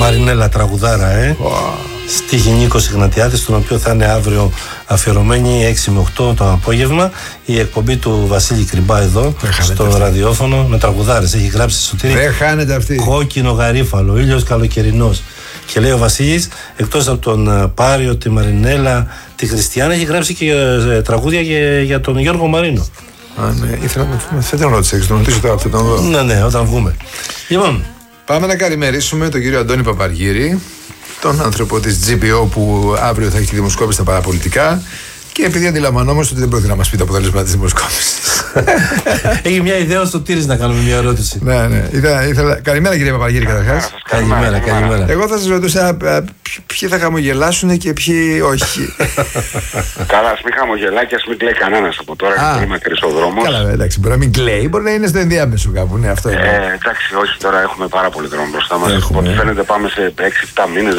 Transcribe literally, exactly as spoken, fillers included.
Μαρινέλα τραγουδάρα, ε. Oh. Στίχη Νίκος Ιγνατιάδης, στον οποίο θα είναι αύριο αφιερωμένη έξι με οκτώ το απόγευμα η εκπομπή του Βασίλη Κρυμπά εδώ στο αυτή. Ραδιόφωνο με τραγουδάρες. Έχει γράψει Σωτήρη. Δεν χάνεται αυτή. Κόκκινο γαρίφαλο, ήλιος καλοκαιρινός. Και λέει ο Βασίλης, εκτός από τον Πάριο, τη Μαρινέλα, τη Χριστιανά, έχει γράψει και ε, τραγούδια για, για τον Γιώργο Μαρίνο. Α, ναι, ήθελα να δεν τον ρώτησα, τον ρωτήσω τώρα, θα τον δω. Ναι, ναι, όταν βγούμε. Λοιπόν. Πάμε να καλημερίσουμε τον κύριο Αντώνη Παπαργύρη, τον άνθρωπο της τζι πι ο που αύριο θα έχει τη δημοσκόπηση στα παραπολιτικά. Και επειδή αντιλαμβανόμαστε ότι δεν πρόκειται να μας πει το αποτέλεσμα της δημοσκόπησης. Έχει μια ιδέα στο Τύρις να κάνουμε μια ερώτηση. Ναι, ναι. Ήθελα, ήθελα... Καλημέρα κύριε Παπαργύρη, καταρχάς. Καλημέρα, καλημέρα. Εγώ θα σας ρωτούσα ποιοι θα χαμογελάσουν και ποιοι όχι. Καλά, ας μην χαμογελάει και ας μην κλαίει κανένας από τώρα. Είναι πολύ μακρύς ο δρόμος. Καλά, εντάξει, μπορεί να μην κλαίει, μπορεί να είναι στο ενδιάμεσο κάπου. Ναι, αυτό είναι. Ε, εντάξει, όχι, τώρα έχουμε πάρα πολύ δρόμο μπροστά μας. Οπότε φαίνεται πάμε σε έξι εφτά μήνες.